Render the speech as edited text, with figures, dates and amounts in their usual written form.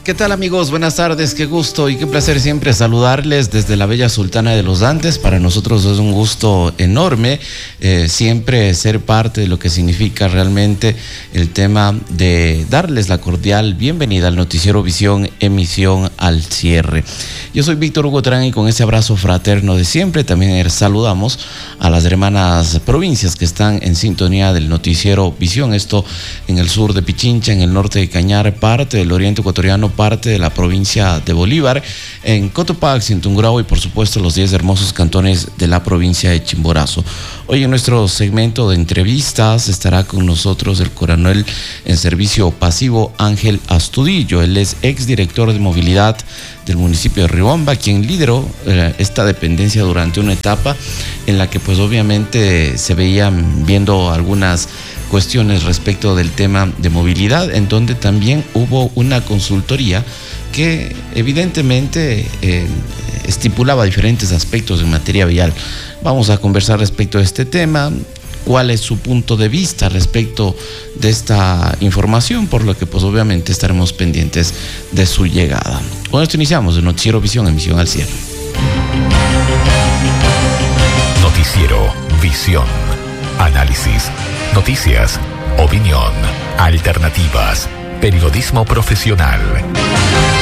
¿Qué tal, amigos? Buenas tardes, qué gusto y qué placer siempre saludarles desde la bella Sultana de los Andes. Para nosotros es un gusto enorme siempre ser parte de lo que significa realmente el tema de darles la cordial bienvenida al Noticiero Visión, emisión al cierre. Yo soy Víctor Hugo Terán y con ese abrazo fraterno de siempre también saludamos a las hermanas provincias que están en sintonía del Noticiero Visión. Esto en el sur de Pichincha, en el norte de Cañar, parte del oriente ecuatoriano, parte de la provincia de Bolívar, en Cotopaxi, en Tungurahua y por supuesto los 10 hermosos cantones de la provincia de Chimborazo. Hoy en nuestro segmento de entrevistas estará con nosotros el coronel en servicio pasivo Ángel Astudillo. Él es exdirector de movilidad del municipio de Riobamba, quien lideró esta dependencia durante una etapa en la que pues obviamente se veían viendo algunas cuestiones respecto del tema de movilidad, en donde también hubo una consultoría que evidentemente estipulaba diferentes aspectos en materia vial. Vamos a conversar respecto a este tema, cuál es su punto de vista respecto de esta información, por lo que pues obviamente estaremos pendientes de su llegada. Con esto iniciamos el Noticiero Visión, emisión al cierre. Noticiero Visión. Análisis, noticias, opinión, alternativas, periodismo profesional.